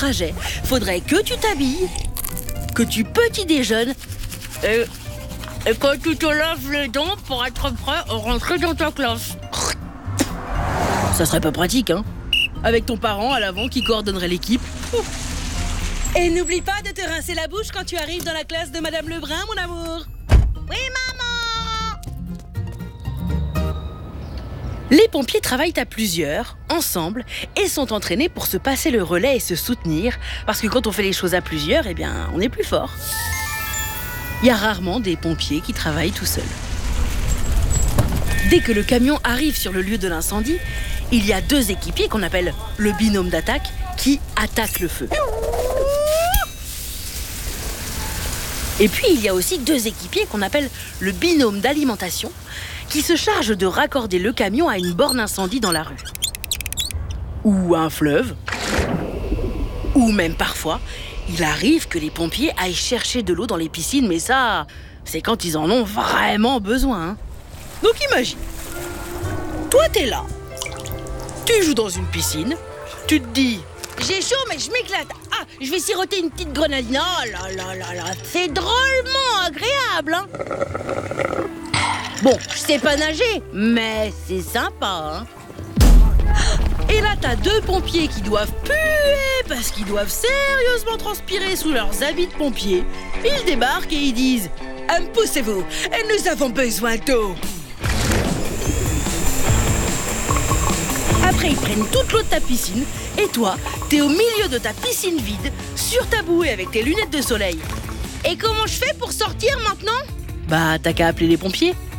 trajet, faudrait que tu t'habilles, que tu petit déjeunes et que tu te laves les dents pour être prêt à rentrer dans ta classe. Ça serait pas pratique, hein? Avec ton parent à l'avant qui coordonnerait l'équipe. Et n'oublie pas de te rincer la bouche quand tu arrives dans la classe de Madame Lebrun, mon amour. Oui, maman! Les pompiers travaillent à plusieurs, ensemble, et sont entraînés pour se passer le relais et se soutenir, parce que quand on fait les choses à plusieurs, eh bien, on est plus fort. Il y a rarement des pompiers qui travaillent tout seuls. Dès que le camion arrive sur le lieu de l'incendie, il y a 2 équipiers qu'on appelle le binôme d'attaque qui attaquent le feu. Et puis il y a aussi 2 équipiers qu'on appelle le binôme d'alimentation qui se chargent de raccorder le camion à une borne incendie dans la rue. Ou à un fleuve. Ou même parfois, il arrive que les pompiers aillent chercher de l'eau dans les piscines, mais ça, c'est quand ils en ont vraiment besoin, hein. Donc imagine, toi t'es là, tu joues dans une piscine, tu te dis « J'ai chaud mais je m'éclate, ah, je vais siroter une petite grenadine, oh là là là là, c'est drôlement agréable, hein !» Bon, je sais pas nager, mais c'est sympa, hein. Et là, t'as 2 pompiers qui doivent puer parce qu'ils doivent sérieusement transpirer sous leurs habits de pompiers. Ils débarquent et ils disent « Poussez-vous, nous avons besoin d'eau !» Après, ils prennent toute l'eau de ta piscine et toi, t'es au milieu de ta piscine vide, sur ta bouée avec tes lunettes de soleil. Et comment je fais pour sortir maintenant ? Bah, t'as qu'à appeler les pompiers.